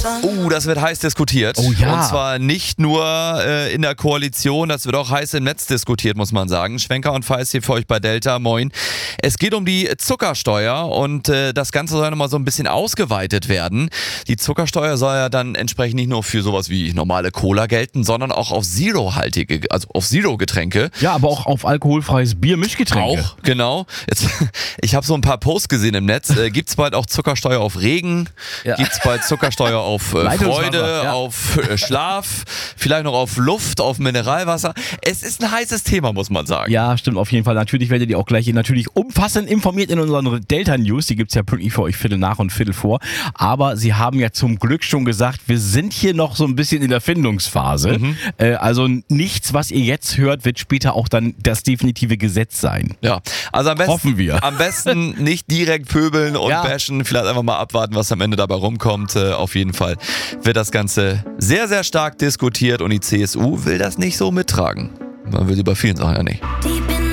Das wird heiß diskutiert. Oh ja. Und zwar nicht nur in der Koalition, das wird auch heiß im Netz diskutiert, muss man sagen. Schwenker und Feist hier für euch bei Delta, moin. Es geht um die Zuckersteuer und das Ganze soll nochmal so ein bisschen ausgeweitet werden. Die Zuckersteuer soll ja dann entsprechend nicht nur für sowas wie normale Cola gelten, sondern auch auf Zero-haltige, also auf Zero-Getränke. Ja, aber auch auf alkoholfreies Bier, Mischgetränke. Auch, genau. Jetzt, ich habe so ein paar Posts gesehen im Netz. Gibt's bald auch Zuckersteuer auf Regen? Ja. Gibt's bald Zuckersteuer auf Freude, ja. auf Schlaf, vielleicht noch auf Luft, auf Mineralwasser? Es ist ein heißes Thema, muss man sagen. Ja, stimmt auf jeden Fall. Natürlich werdet ihr auch gleich umfassend informiert in unseren Delta-News. Die gibt's ja pünktlich für euch Viertel nach und Viertel vor. Aber sie haben ja zum Glück schon gesagt, wir sind hier noch so ein bisschen in der Findungsphase. Also nichts, was ihr jetzt hört, wird später auch dann das definitive Gesetz sein. Ja, also Hoffen wir. Am besten nicht direkt pöbeln und bashen, vielleicht einfach mal abwarten, was am Ende dabei rumkommt. Auf jeden Fall wird das Ganze sehr, sehr stark diskutiert und die CSU will das nicht so mittragen. Man will sie bei vielen Sachen ja nicht.